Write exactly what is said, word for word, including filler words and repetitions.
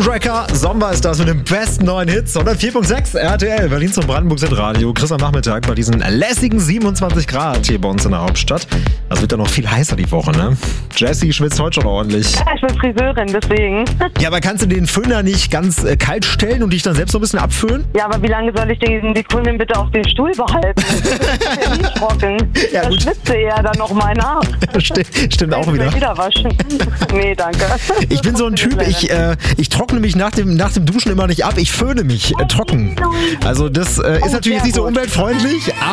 Moonraker, Sommer ist das mit den besten neuen Hits. hundertvier Komma sechs R T L, Berlin zum Brandenburg sind Radio. Chris am Nachmittag bei diesen lässigen siebenundzwanzig Grad hier bei uns in der Hauptstadt. Das wird ja noch viel heißer die Woche, ne? Jessie schwitzt heute schon ordentlich. Ja, ich bin Friseurin, deswegen. Ja, aber kannst du den Föhner nicht ganz äh, kalt stellen und dich dann selbst so ein bisschen abföhnen? Ja, aber wie lange soll ich den, die Kundin bitte auf den Stuhl behalten? Das ist ja nie trocken. Ja, da gut. schwitze eher dann noch mal nach. Stimmt, stimmt auch wieder. Wieder waschen. Nee, danke. Ich bin so ein Typ, ich, äh, ich trockne mich nach dem, nach dem Duschen immer nicht ab, ich föhne mich äh, trocken. Also das äh, ist Oh, natürlich sehr jetzt nicht so gut. umweltfreundlich,